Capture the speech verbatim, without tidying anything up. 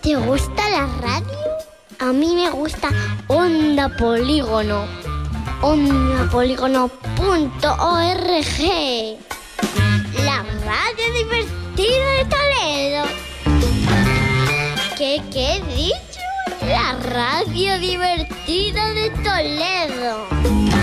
¿Te gusta la radio? A mí me gusta Onda Polígono. onda polígono punto org. La radio divertida de Toledo. ¿Qué, qué he dicho? La radio divertida de Toledo.